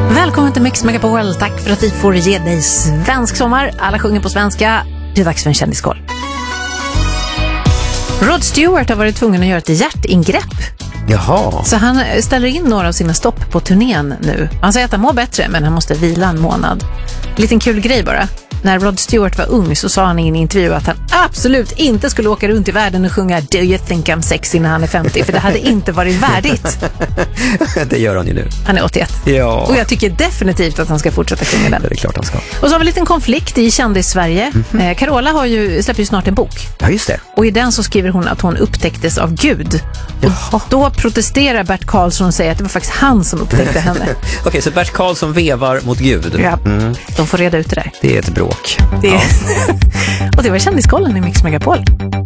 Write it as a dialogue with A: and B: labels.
A: Välkommen till Mix Megapol. Tack för att vi får ge dig svensk sommar. Alla sjunger på svenska. Det är dags för en kändiskoll. Rod Stewart har varit tvungen att göra ett hjärtingrepp.
B: Jaha.
A: Så han ställer in några av sina stopp på turnén nu. Han säger att han mår bättre, men han måste vila en månad. Liten kul grej bara. När Rod Stewart var ung så sa han i en intervju att han absolut inte skulle åka runt i världen och sjunga Do you think I'm sexy när han är 50, för det hade inte varit värdigt.
B: Det gör han ju nu.
A: Han är 81.
B: Ja.
A: Och jag tycker definitivt att han ska fortsätta sjunga den.
B: Det är klart han ska.
A: Och så har vi en liten konflikt i Kändis-Sverige. Carola släpper ju snart en bok.
B: Ja, just det.
A: Och i den så skriver hon att hon upptäcktes av Gud. Och då protesterar Bert Karlsson och säger att det var faktiskt han som upptäckte henne.
B: Okej, så Bert Karlsson vevar mot Gud.
A: Ja, de får reda ut det där.
B: Det är ett bråk.
A: Och det var Kändiskollen i Mix Megapol.